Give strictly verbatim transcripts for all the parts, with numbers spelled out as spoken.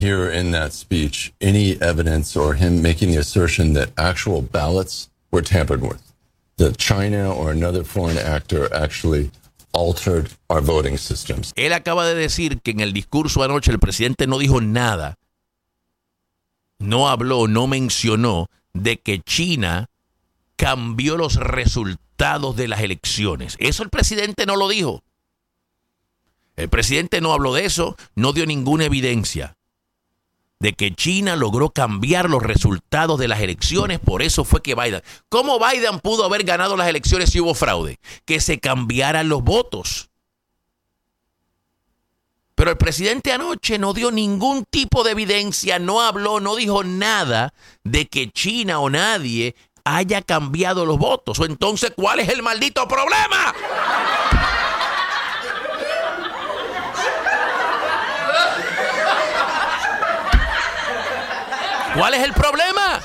hear in that speech any evidence or him making the assertion that actual ballots were tampered with, that China or another foreign actor actually altered our voting systems. Él acaba de decir que en el discurso anoche el presidente no dijo nada, no habló, no mencionó de que China cambió los resultados de las elecciones. Eso el presidente no lo dijo. El presidente no habló de eso, no dio ninguna evidencia de que China logró cambiar los resultados de las elecciones. Por eso fue que Biden... ¿Cómo Biden pudo haber ganado las elecciones si hubo fraude? Que se cambiaran los votos. Pero el presidente anoche no dio ningún tipo de evidencia, no habló, no dijo nada de que China o nadie haya cambiado los votos. O entonces, ¿cuál es el maldito problema? ¿Cuál es el problema?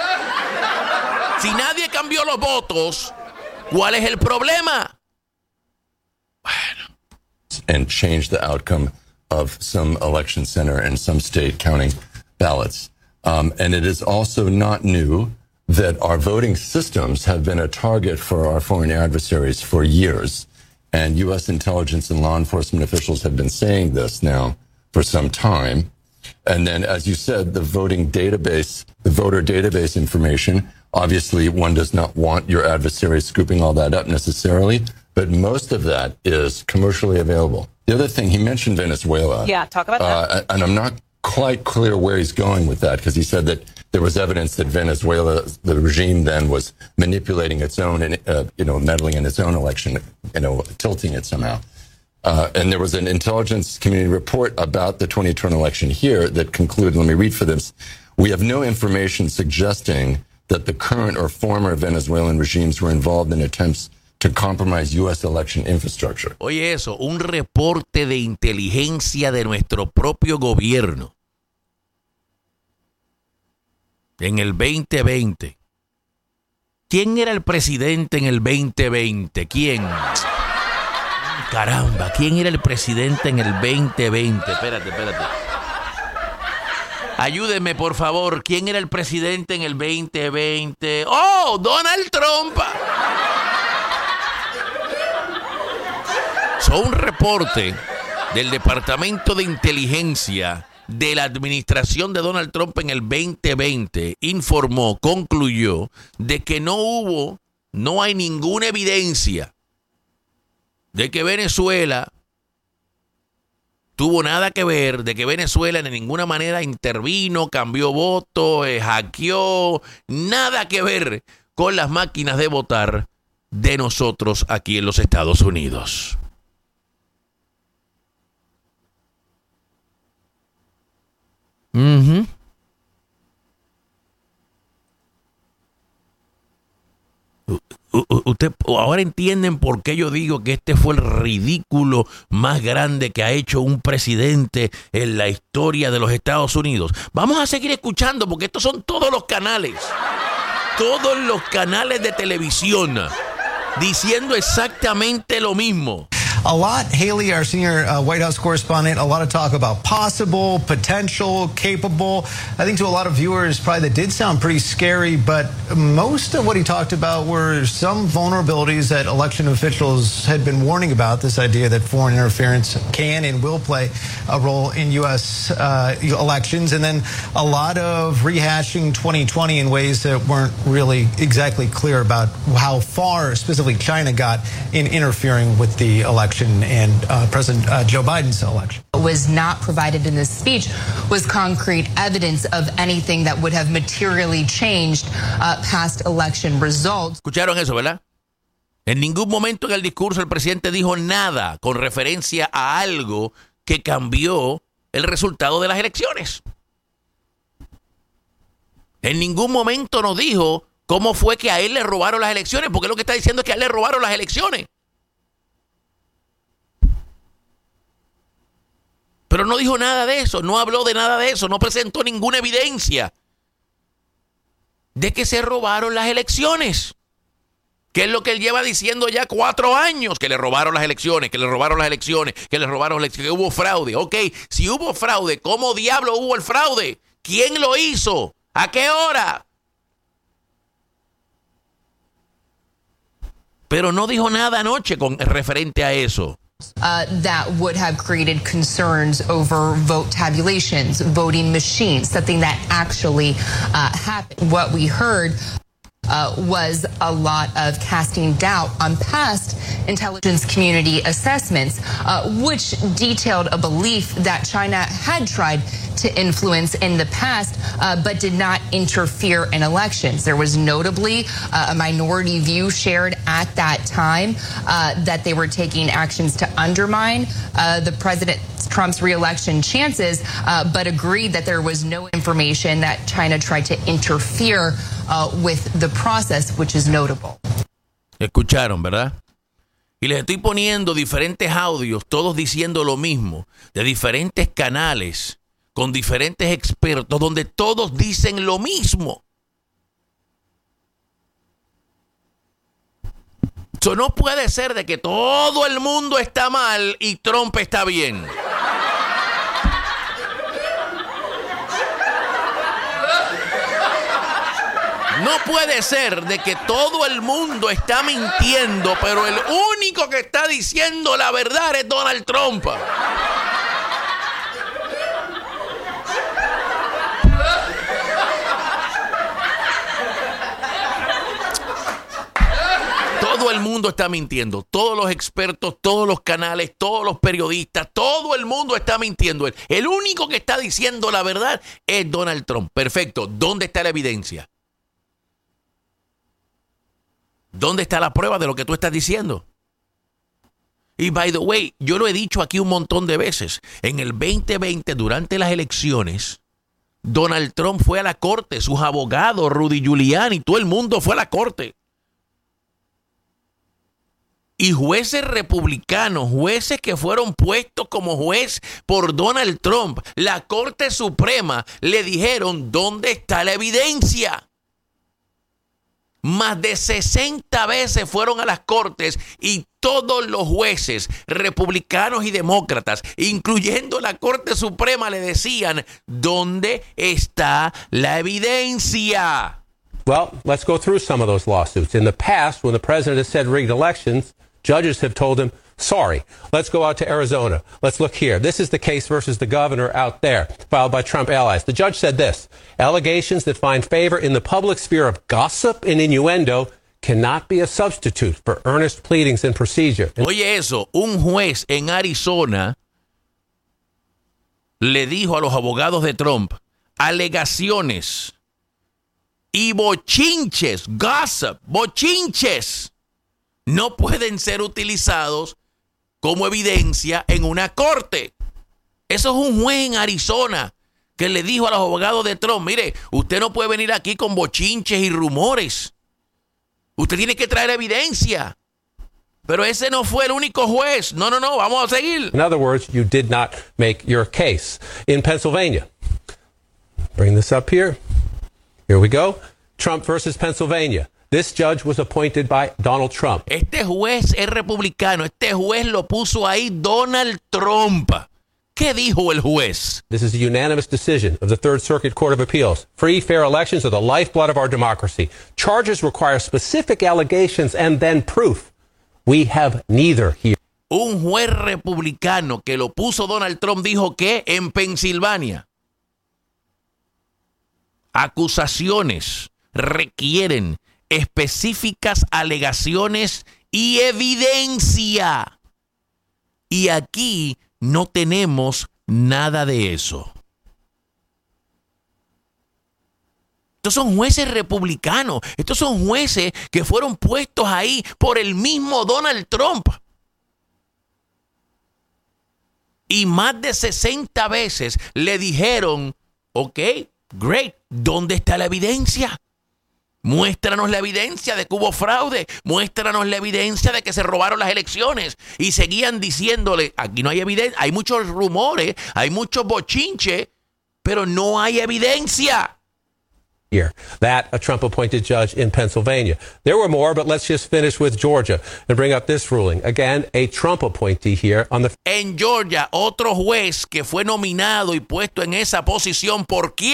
Si nadie cambió los votos, ¿cuál es el problema? Bueno. And change the outcome of some election center and some state counting ballots. Um, and it is also not new that our voting systems have been a target for our foreign adversaries for years. And U S intelligence and law enforcement officials have been saying this now for some time. And then, as you said, the voting database, the voter database information, obviously one does not want your adversary scooping all that up necessarily, but most of that is commercially available. The other thing, he mentioned Venezuela. Yeah, talk about uh, that. And I'm not quite clear where he's going with that, because he said that there was evidence that Venezuela, the regime then, was manipulating its own, uh, you know, meddling in its own election, you know, tilting it somehow. Uh, and there was an intelligence community report about the twenty twenty election here that concluded, let me read for this, we have no information suggesting that the current or former Venezuelan regimes were involved in attempts to compromise U S election infrastructure. Oye eso, un reporte de inteligencia de nuestro propio gobierno en el veinte veinte. ¿Quién era el presidente en el veinte veinte? ¿Quién? Caramba, ¿quién era el presidente en el veinte veinte? Espérate, espérate. Ayúdeme, por favor. ¿Quién era el presidente en el veinte veinte? ¡Oh, Donald Trump! So, un reporte del Departamento de Inteligencia de la administración de Donald Trump en el veinte veinte informó, concluyó, de que no hubo, no hay ninguna evidencia de que Venezuela tuvo nada que ver, de que Venezuela de ninguna manera intervino, cambió votos, eh, hackeó, nada que ver con las máquinas de votar de nosotros aquí en los Estados Unidos. Uh-huh. Usted ahora entienden por qué yo digo que este fue el ridículo más grande que ha hecho un presidente en la historia de los Estados Unidos. Vamos a seguir escuchando porque estos son todos los canales, todos los canales de televisión diciendo exactamente lo mismo. A lot, Haley, our senior uh, White House correspondent, a lot of talk about possible, potential, capable. I think to a lot of viewers, probably that did sound pretty scary, but most of what he talked about were some vulnerabilities that election officials had been warning about, this idea that foreign interference can and will play a role in U S uh, elections, and then a lot of rehashing twenty twenty in ways that weren't really exactly clear about how far specifically China got in interfering with the election. And uh, President uh, Joe Biden's election. What was not provided in this speech was concrete evidence of anything that would have materially changed uh, past election results. ¿Escucharon eso, verdad? En ningún momento en el discurso el presidente dijo nada con referencia a algo que cambió el resultado de las elecciones. En ningún momento nos dijo cómo fue que a él le robaron las elecciones, porque lo que está diciendo es que a él le robaron las elecciones. Pero no dijo nada de eso, no habló de nada de eso, no presentó ninguna evidencia de que se robaron las elecciones. ¿Qué es lo que él lleva diciendo ya cuatro años? Que le robaron las elecciones, que le robaron las elecciones, que le robaron las elecciones, que hubo fraude. Ok, si hubo fraude, ¿cómo diablo hubo el fraude? ¿Quién lo hizo? ¿A qué hora? Pero no dijo nada anoche con referente a eso. Uh, that would have created concerns over vote tabulations, voting machines, something that actually uh, happened. What we heard Uh, was a lot of casting doubt on past intelligence community assessments, uh, which detailed a belief that China had tried to influence in the past, uh, but did not interfere in elections. There was notably uh, a minority view shared at that time uh, that they were taking actions to undermine uh, the President Trump's re-election chances, uh, but agreed that there was no information that China tried to interfere uh, with the process, which is notable. Escucharon, ¿verdad? Y les estoy poniendo diferentes audios, todos diciendo lo mismo, de diferentes canales, con diferentes expertos, donde todos dicen lo mismo. Eso no puede ser de que todo el mundo está mal y Trump está bien. No puede ser de que todo el mundo está mintiendo, pero el único que está diciendo la verdad es Donald Trump. Todo el mundo está mintiendo, todos los expertos, todos los canales, todos los periodistas, todo el mundo está mintiendo. El único que está diciendo la verdad es Donald Trump. Perfecto, ¿dónde está la evidencia? ¿Dónde está la prueba de lo que tú estás diciendo? Y by the way, yo lo he dicho aquí un montón de veces. En el veinte veinte, durante las elecciones, Donald Trump fue a la corte, sus abogados, Rudy Giuliani, todo el mundo fue a la corte. Y jueces republicanos, jueces que fueron puestos como juez por Donald Trump, la Corte Suprema, le dijeron, ¿dónde está la evidencia? Más de sesenta veces fueron a las cortes y todos los jueces, republicanos y demócratas, incluyendo la Corte Suprema, le decían, ¿dónde está la evidencia? Well, let's go through some of those lawsuits. In the past, when the president has said rigged elections, judges have told him, sorry, let's go out to Arizona. Let's look here. This is the case versus the governor out there, filed by Trump allies. The judge said this, allegations that find favor in the public sphere of gossip and innuendo cannot be a substitute for earnest pleadings and procedure. Oye eso, un juez en Arizona le dijo a los abogados de Trump, alegaciones y bochinches, gossip, bochinches, no pueden ser utilizados como evidencia en una corte. Eso es un juez en Arizona que le dijo a los abogados de Trump, mire, usted no puede venir aquí con bochinches y rumores. Usted tiene que traer evidencia. Pero ese no fue el único juez. No, no, no, vamos a seguir. In other words, you did not make your case. In Pennsylvania, bring this up here. Here we go. Trump versus Pennsylvania. This judge was appointed by Donald Trump. Este juez es republicano. Este juez lo puso ahí Donald Trump. ¿Qué dijo el juez? This is a unanimous decision of the Third Circuit Court of Appeals. Free, fair elections are the lifeblood of our democracy. Charges require specific allegations and then proof. We have neither here. Un juez republicano que lo puso Donald Trump dijo que en Pensilvania acusaciones requieren específicas alegaciones y evidencia. Y aquí no tenemos nada de eso. Estos son jueces republicanos. Estos son jueces que fueron puestos ahí por el mismo Donald Trump. Y más de sesenta veces le dijeron, ok, great, ¿dónde está la evidencia? Muéstranos la evidencia de que hubo fraude. Muéstranos la evidencia de que se robaron las elecciones. Y seguían diciéndole, aquí no hay evidencia. Hay muchos rumores, hay muchos bochinches, pero no hay evidencia. here. That, a Trump-appointed judge in Pennsylvania. There were more, but let's just finish with Georgia and bring up this ruling. Again, a Trump appointee here on the... En Georgia, otro juez que fue nominado y puesto en esa posición, ¿por quién?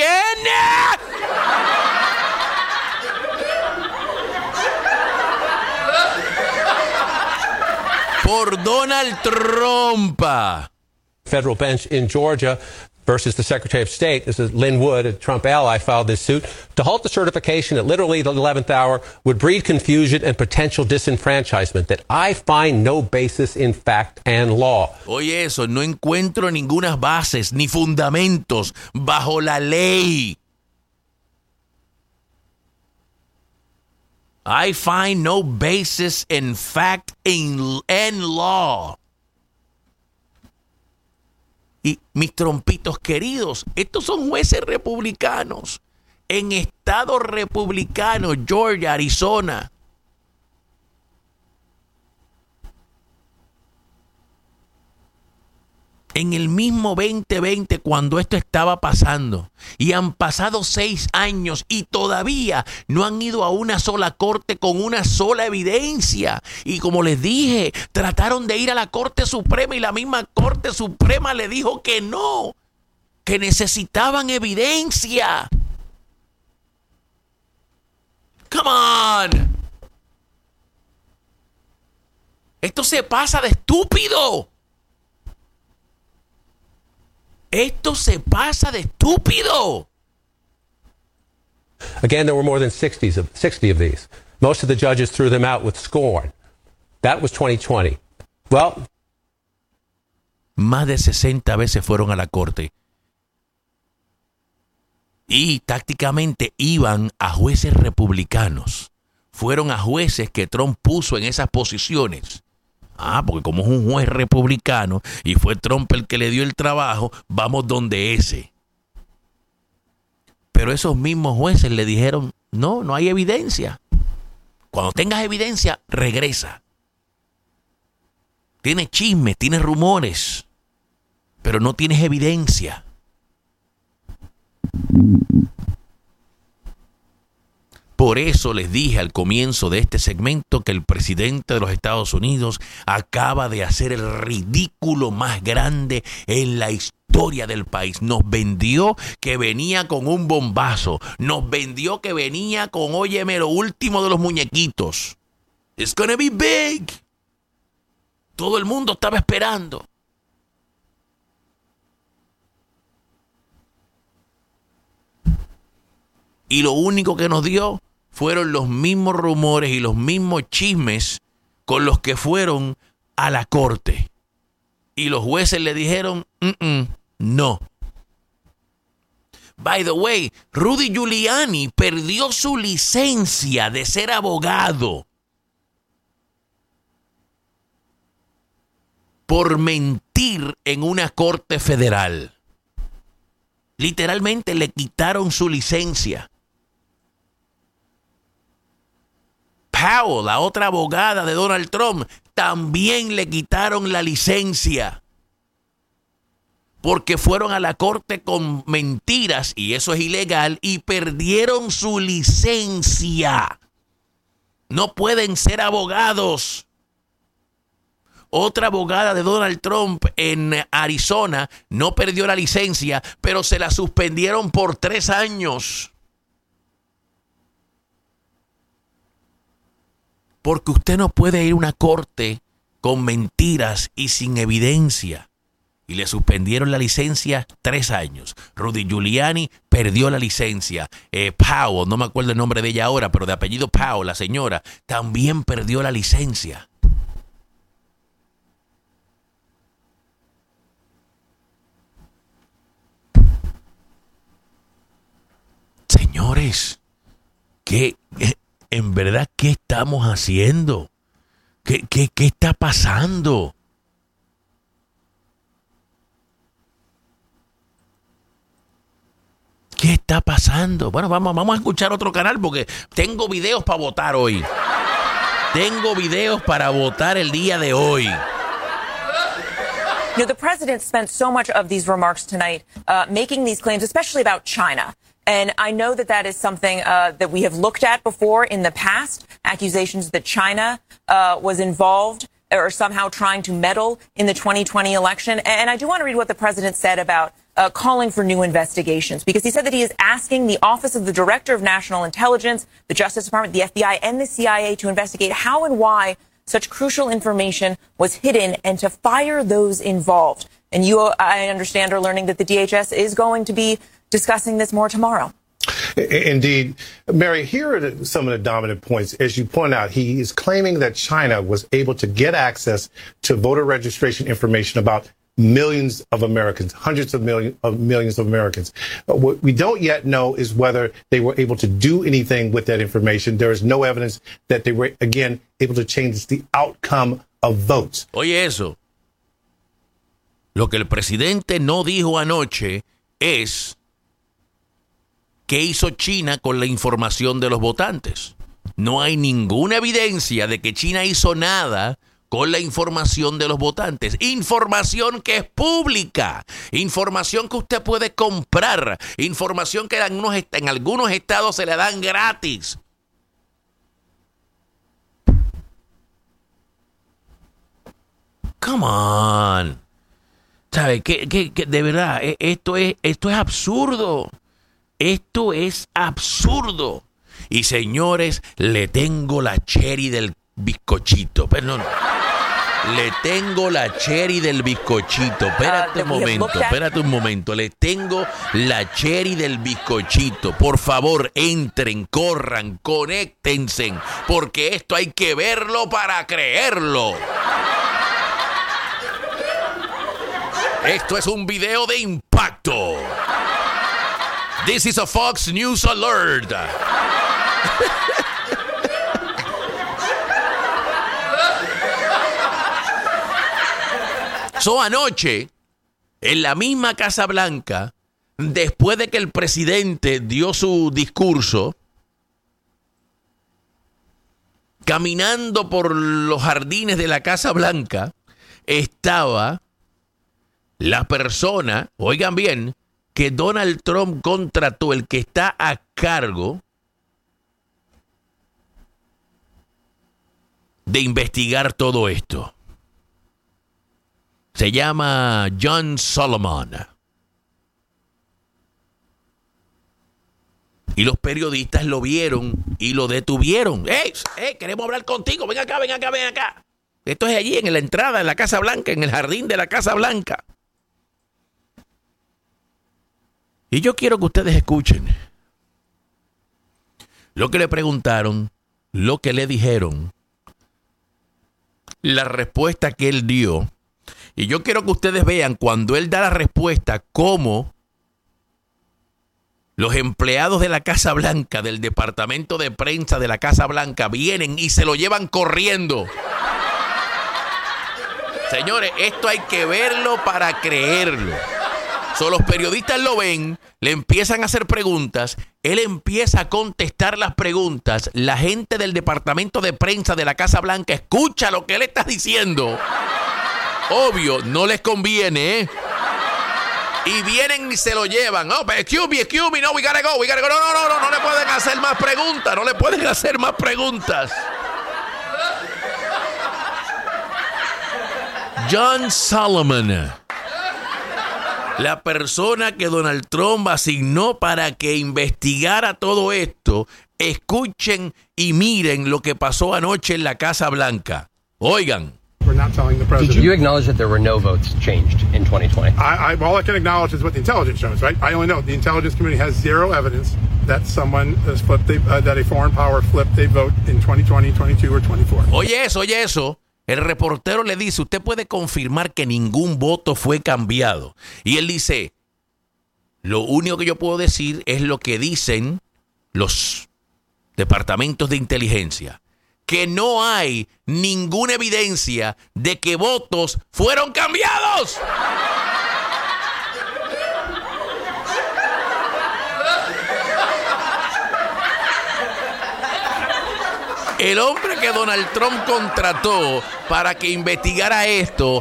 Por Donald Trump. Federal bench in Georgia versus the Secretary of State. This is Lynn Wood, a Trump ally, filed this suit to halt the certification at literally the eleventh hour would breed confusion and potential disenfranchisement that I find no basis in fact and law. Oye, eso, no encuentro ninguna bases ni fundamentos bajo la ley. I find no basis in fact in, and law. Y mis trompitos queridos, estos son jueces republicanos en estados republicanos, Georgia, Arizona. En el mismo veinte veinte, cuando esto estaba pasando, y han pasado seis años y todavía no han ido a una sola corte con una sola evidencia. Y como les dije, trataron de ir a la Corte Suprema y la misma Corte Suprema le dijo que no, que necesitaban evidencia. Come on. Esto se pasa de estúpido. Esto se pasa de estúpido. Again, there were more than sixty of, sixty of these. Most of the judges threw them out with scorn. That was twenty twenty. Well, más de sesenta veces fueron a la corte. Y tácticamente iban a jueces republicanos. Fueron a jueces que Trump puso en esas posiciones. Ah, porque como es un juez republicano y fue Trump el que le dio el trabajo, vamos donde ese. Pero esos mismos jueces le dijeron, no, no hay evidencia. Cuando tengas evidencia, regresa. Tienes chismes, tienes rumores, pero no tienes evidencia. Por eso les dije al comienzo de este segmento que el presidente de los Estados Unidos acaba de hacer el ridículo más grande en la historia del país. Nos vendió que venía con un bombazo. Nos vendió que venía con, óyeme, lo último de los muñequitos. It's gonna be big. Todo el mundo estaba esperando. Y lo único que nos dio fueron los mismos rumores y los mismos chismes con los que fueron a la corte. Y los jueces le dijeron, Mm-mm, no. By the way, Rudy Giuliani perdió su licencia de ser abogado por mentir en una corte federal. Literalmente le quitaron su licencia. Powell, la otra abogada de Donald Trump, también le quitaron la licencia porque fueron a la corte con mentiras y eso es ilegal y perdieron su licencia. No pueden ser abogados. Otra abogada de Donald Trump en Arizona no perdió la licencia, pero se la suspendieron por tres años. Porque usted no puede ir a una corte con mentiras y sin evidencia. Y le suspendieron la licencia tres años. Rudy Giuliani perdió la licencia. Eh, Powell, no me acuerdo el nombre de ella ahora, pero de apellido Powell, la señora, también perdió la licencia. Señores, ¿qué, en verdad, qué estamos haciendo? ¿Qué, qué, qué está pasando? ¿Qué está pasando? Bueno, vamos, vamos a escuchar otro canal porque tengo videos para votar hoy. Tengo videos para votar el día de hoy. You know, the president spent so much of these remarks tonight uh, making these claims, especially about China. And I know that that is something uh, that we have looked at before in the past, accusations that China uh, was involved or somehow trying to meddle in the twenty twenty election. And I do want to read what the president said about uh, calling for new investigations, because he said that he is asking the Office of the Director of National Intelligence, the Justice Department, the F B I, and the C I A to investigate how and why such crucial information was hidden and to fire those involved. And you, I understand, are learning that the D H S is going to be discussing this more tomorrow. Indeed. Mary, here are the, some of the dominant points. As you point out, he is claiming that China was able to get access to voter registration information about millions of Americans, hundreds of, million, of millions of Americans. But what we don't yet know is whether they were able to do anything with that information. There is no evidence that they were, again, able to change the outcome of votes. Oye, eso. Lo que el presidente no dijo anoche es ¿qué hizo China con la información de los votantes? No hay ninguna evidencia de que China hizo nada con la información de los votantes. Información que es pública, información que usted puede comprar, información que en algunos, en algunos estados se le dan gratis. Come on. ¿Sabe? Que, que, que de verdad, esto es, esto es absurdo. Esto es absurdo. Y señores, le tengo la cherry del bizcochito. Perdón. Le tengo la cherry del bizcochito. Espérate un momento, espérate un momento. Le tengo la cherry del bizcochito. Por favor, entren, corran, conéctense, porque esto hay que verlo para creerlo. Esto es un video de impacto. This is a Fox News alert. So, anoche, en la misma Casa Blanca, después de que el presidente dio su discurso, caminando por los jardines de la Casa Blanca, estaba la persona, oigan bien, que Donald Trump contrató, el que está a cargo de investigar todo esto. Se llama John Solomon. Y los periodistas lo vieron y lo detuvieron. ¡Ey! ¡Ey! Queremos hablar contigo. Ven acá, ven acá, ven acá. Esto es allí en la entrada de la Casa Blanca, en el jardín de la Casa Blanca. Y yo quiero que ustedes escuchen lo que le preguntaron, lo que le dijeron, la respuesta que él dio. Y yo quiero que ustedes vean cuando él da la respuesta cómo los empleados de la Casa Blanca, del departamento de prensa de la Casa Blanca, vienen y se lo llevan corriendo. Señores, esto hay que verlo para creerlo. So, los periodistas lo ven, le empiezan a hacer preguntas, él empieza a contestar las preguntas, la gente del departamento de prensa de la Casa Blanca escucha lo que él está diciendo. Obvio, no les conviene, ¿eh? Y vienen y se lo llevan. Oh, excuse me, excuse me, no, we gotta go, we gotta go. No, no, no, no, no le pueden hacer más preguntas, no le pueden hacer más preguntas. John Solomon, la persona que Donald Trump asignó para que investigara todo esto, escuchen y miren lo que pasó anoche en la Casa Blanca. Oigan. We're not telling the president. Did you acknowledge that there were no votes changed in twenty twenty? I, I, all I can acknowledge is what the intelligence shows, right? I only know the intelligence community has zero evidence that someone has flipped, a, uh, that a foreign power flipped a vote in twenty twenty, twenty-two, or twenty-four. Oye eso, oye eso. El reportero le dice, ¿usted puede confirmar que ningún voto fue cambiado? Y él dice, lo único que yo puedo decir es lo que dicen los departamentos de inteligencia, que no hay ninguna evidencia de que votos fueron cambiados. El hombre que Donald Trump contrató para que investigara esto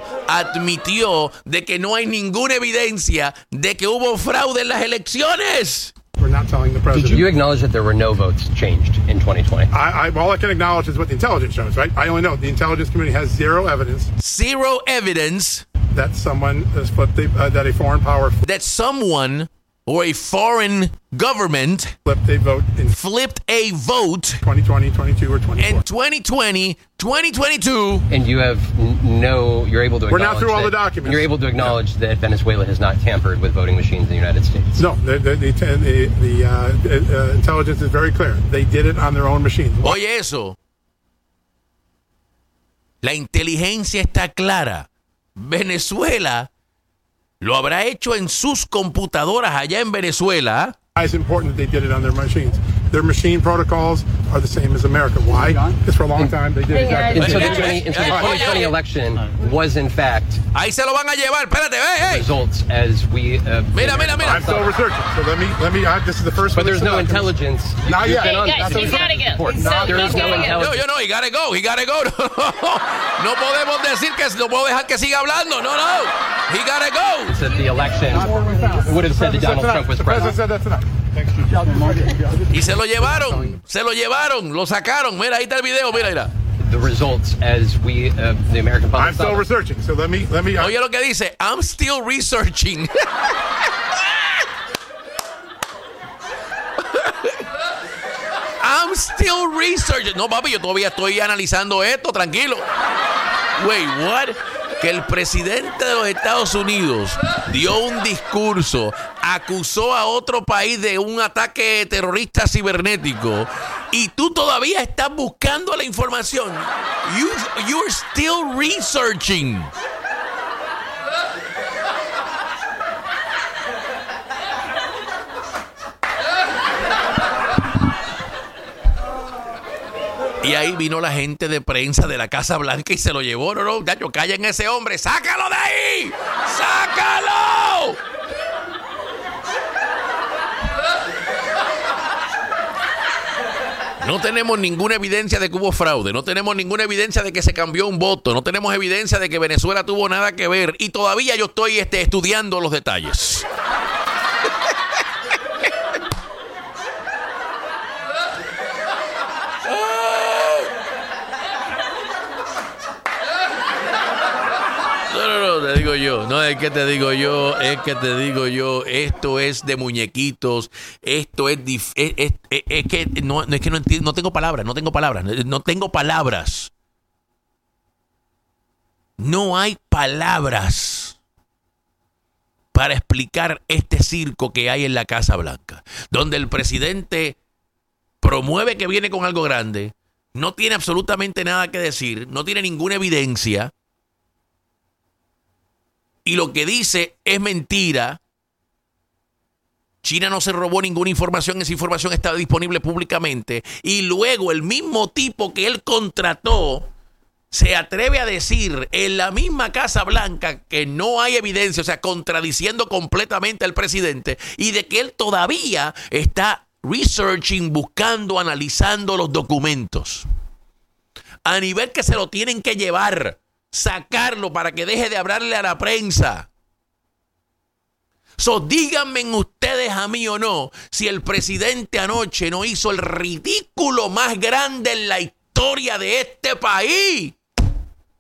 admitió de que no hay ninguna evidencia de que hubo fraude en las elecciones. We're not telling the president. Did you acknowledge that there were no votes changed in twenty twenty? I, I, all I can acknowledge is what the intelligence shows, right? I only know the intelligence community has zero evidence. Zero evidence that someone has flipped the, uh, that a foreign power flipped that someone or a foreign government flipped a vote in flipped a vote twenty twenty, twenty-two, or twenty-four. In twenty twenty, twenty twenty-two. And you have no, you're able to We're acknowledge not through all that, the documents. You're able to acknowledge yeah. that Venezuela has not tampered with voting machines in the United States. No, the, the, the, the, the uh, uh, intelligence is very clear. They did it on their own machines. Oye eso. La inteligencia está clara. Venezuela lo habrá hecho en sus computadoras allá en Venezuela. It's important that they did it on their machines. Their machine protocols are the same as America. Why? Because for a long time they did exactly. And so the, twenty, and so the twenty twenty election was in fact. Ahí se lo van a llevar. Espérate, hey, hey. Results as we. Uh, mira, mira, mira. I'm still researching. So let me, let me. Uh, this is the first. But there's no intelligence. Not yet. Hey, guys, he's gotta go. There is no intelligence. No, yo no. He gotta go. He gotta go. No podemos decir que no puedo dejar que siga hablando. No, no. He gotta go. Said the election would have said that Donald Trump was president. Said that tonight. Y se lo llevaron, se lo llevaron, lo sacaron. Mira, ahí está el video, mira, mira. The results as we, uh, the American public. I'm still researching, so let me, let me. Oye lo que dice, I'm still researching. I'm still researching. No, papi, yo todavía estoy analizando esto, tranquilo. Wait, what? Que el presidente de los Estados Unidos dio un discurso, acusó a otro país de un ataque terrorista cibernético y tú todavía estás buscando la información. You, you're still researching. Y ahí vino la gente de prensa de la Casa Blanca y se lo llevó. No, no, Nacho, callen a ese hombre. ¡Sácalo de ahí! ¡Sácalo! No tenemos ninguna evidencia de que hubo fraude. No tenemos ninguna evidencia de que se cambió un voto. No tenemos evidencia de que Venezuela tuvo nada que ver. Y todavía yo estoy este, estudiando los detalles. Te digo yo, no es que te digo yo, es que te digo yo, esto es de muñequitos, esto es, dif- es, es, es, es que no, es que no entiendo, no tengo palabras, no tengo palabras, no tengo palabras. No hay palabras para explicar este circo que hay en la Casa Blanca, donde el presidente promueve que viene con algo grande, no tiene absolutamente nada que decir, no tiene ninguna evidencia. Y lo que dice es mentira. China no se robó ninguna información, esa información estaba disponible públicamente. Y luego el mismo tipo que él contrató se atreve a decir en la misma Casa Blanca que no hay evidencia, o sea, contradiciendo completamente al presidente, y de que él todavía está researching, buscando, analizando los documentos. A nivel que se lo tienen que llevar. Sacarlo para que deje de hablarle a la prensa. So, díganme ustedes a mí o no si el presidente anoche no hizo el ridículo más grande en la historia de este país.